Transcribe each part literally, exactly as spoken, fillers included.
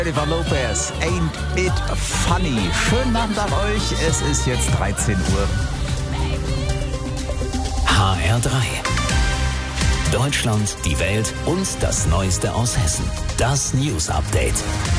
Jennifer Lopez, Ain't It Funny. Schönen Abend an euch, es ist jetzt dreizehn Uhr. H R drei. Deutschland, die Welt und das Neueste aus Hessen. Das News Update.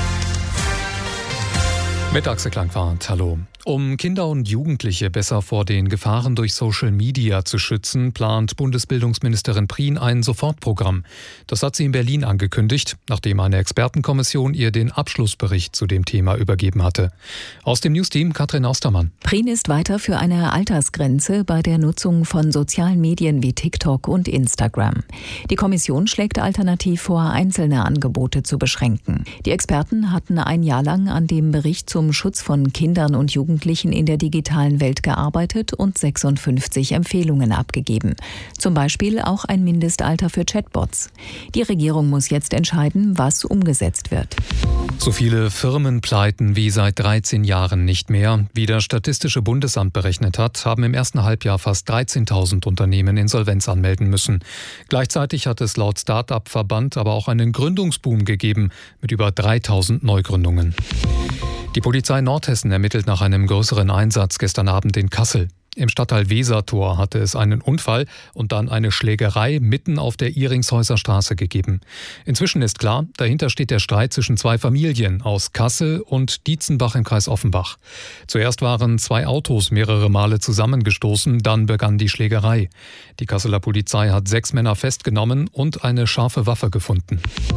Mit Axel Klangfahrt, hallo. Um Kinder und Jugendliche besser vor den Gefahren durch Social Media zu schützen, plant Bundesbildungsministerin Prien ein Sofortprogramm. Das hat sie in Berlin angekündigt, nachdem eine Expertenkommission ihr den Abschlussbericht zu dem Thema übergeben hatte. Aus dem Newsteam Katrin Austermann. Prien ist weiter für eine Altersgrenze bei der Nutzung von sozialen Medien wie TikTok und Instagram. Die Kommission schlägt alternativ vor, einzelne Angebote zu beschränken. Die Experten hatten ein Jahr lang an dem Bericht zum Schutz von Kindern und Jugendlichen in der digitalen Welt gearbeitet und sechsundfünfzig Empfehlungen abgegeben. Zum Beispiel auch ein Mindestalter für Chatbots. Die Regierung muss jetzt entscheiden, was umgesetzt wird. So viele Firmenpleiten wie seit dreizehn Jahren nicht mehr. Wie das Statistische Bundesamt berechnet hat, haben im ersten Halbjahr fast dreizehntausend Unternehmen Insolvenz anmelden müssen. Gleichzeitig hat es laut Start-up-Verband aber auch einen Gründungsboom gegeben mit über dreitausend Neugründungen. Die Polizei Nordhessen ermittelt nach einem größeren Einsatz gestern Abend in Kassel. Im Stadtteil Wesertor hatte es einen Unfall und dann eine Schlägerei mitten auf der Iringshäuser Straße gegeben. Inzwischen ist klar, dahinter steht der Streit zwischen zwei Familien aus Kassel und Dietzenbach im Kreis Offenbach. Zuerst waren zwei Autos mehrere Male zusammengestoßen, dann begann die Schlägerei. Die Kasseler Polizei hat sechs Männer festgenommen und eine scharfe Waffe gefunden.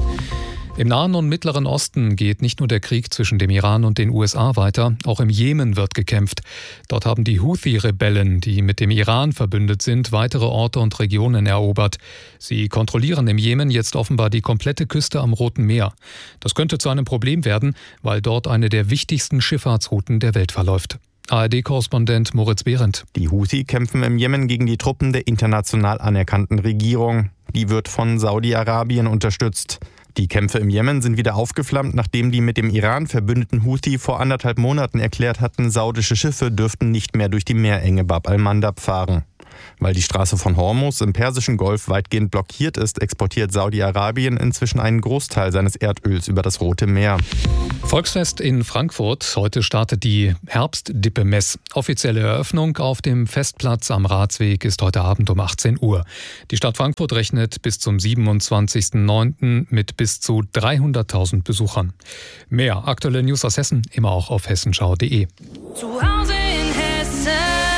Im Nahen und Mittleren Osten geht nicht nur der Krieg zwischen dem Iran und den U S A weiter, auch im Jemen wird gekämpft. Dort haben die Houthi-Rebellen, die mit dem Iran verbündet sind, weitere Orte und Regionen erobert. Sie kontrollieren im Jemen jetzt offenbar die komplette Küste am Roten Meer. Das könnte zu einem Problem werden, weil dort eine der wichtigsten Schifffahrtsrouten der Welt verläuft. A R D-Korrespondent Moritz Behrendt. Die Houthi kämpfen im Jemen gegen die Truppen der international anerkannten Regierung. Die wird von Saudi-Arabien unterstützt. Die Kämpfe im Jemen sind wieder aufgeflammt, nachdem die mit dem Iran verbündeten Houthi vor anderthalb Monaten erklärt hatten, saudische Schiffe dürften nicht mehr durch die Meerenge Bab al-Mandab fahren. Weil die Straße von Hormuz im Persischen Golf weitgehend blockiert ist, exportiert Saudi-Arabien inzwischen einen Großteil seines Erdöls über das Rote Meer. Volksfest in Frankfurt. Heute startet die Herbstdippemess. Offizielle Eröffnung auf dem Festplatz am Ratsweg ist heute Abend um achtzehn Uhr. Die Stadt Frankfurt rechnet bis zum siebenundzwanzigsten neunten mit bis zu dreihunderttausend Besuchern. Mehr aktuelle News aus Hessen immer auch auf hessenschau punkt de. Zu Hause in Hessen.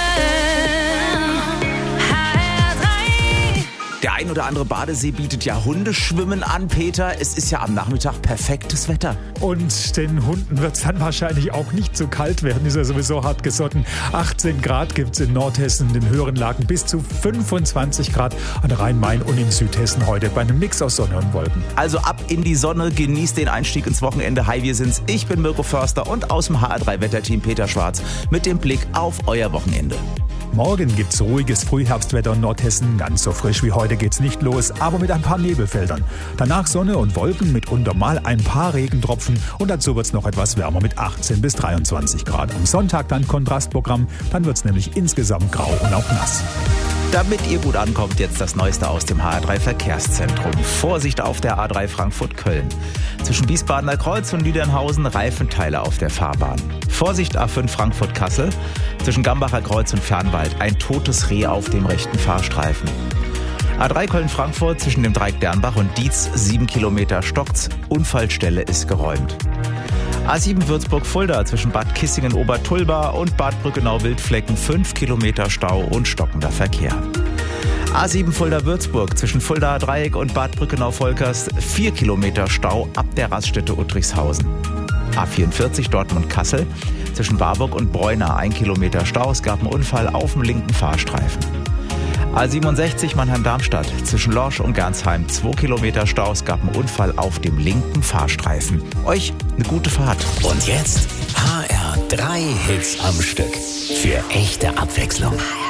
Der ein oder andere Badesee bietet ja Hundeschwimmen an, Peter. Es ist ja am Nachmittag perfektes Wetter. Und den Hunden wird es dann wahrscheinlich auch nicht zu kalt werden. Ist ja sowieso hart gesotten. achtzehn Grad gibt es in Nordhessen, in den höheren Lagen bis zu fünfundzwanzig Grad an Rhein-Main und in Südhessen heute bei einem Mix aus Sonne und Wolken. Also ab in die Sonne, genießt den Einstieg ins Wochenende. Hi, wir sind's. Ich bin Mirko Förster und aus dem H R drei Wetterteam Peter Schwarz mit dem Blick auf euer Wochenende. Morgen gibt's ruhiges Frühherbstwetter in Nordhessen. Ganz so frisch wie heute geht's nicht los, aber mit ein paar Nebelfeldern. Danach Sonne und Wolken, mitunter mal ein paar Regentropfen und dazu wird's noch etwas wärmer mit achtzehn bis dreiundzwanzig Grad. Am Sonntag dann Kontrastprogramm, dann wird's nämlich insgesamt grau und auch nass. Damit ihr gut ankommt, jetzt das Neueste aus dem H R drei Verkehrszentrum. Vorsicht auf der A drei Frankfurt-Köln. Zwischen Wiesbadener Kreuz und Lüdernhausen Reifenteile auf der Fahrbahn. Vorsicht A fünf Frankfurt-Kassel. Zwischen Gambacher Kreuz und Fernwald ein totes Reh auf dem rechten Fahrstreifen. A drei Köln-Frankfurt zwischen dem Dreieck Dernbach und Dietz, sieben Kilometer stockt's. Unfallstelle ist geräumt. A sieben Würzburg-Fulda zwischen Bad Kissingen-Obertulba und Bad Brückenau-Wildflecken, fünf Kilometer Stau und stockender Verkehr. A sieben Fulda-Würzburg zwischen Fuldaer Dreieck und Bad Brückenau-Volkers, vier Kilometer Stau ab der Raststätte Uttrichshausen. A vierundvierzig Dortmund-Kassel zwischen Warburg und Bräuna, ein Kilometer Stau, es gab einen Unfall auf dem linken Fahrstreifen. A siebenundsechzig Mannheim-Darmstadt zwischen Lorsch und Gernsheim, zwei Kilometer Stau, es gab einen Unfall auf dem linken Fahrstreifen. Euch eine gute Fahrt. Und jetzt H R drei Hits am Stück. Für echte Abwechslung.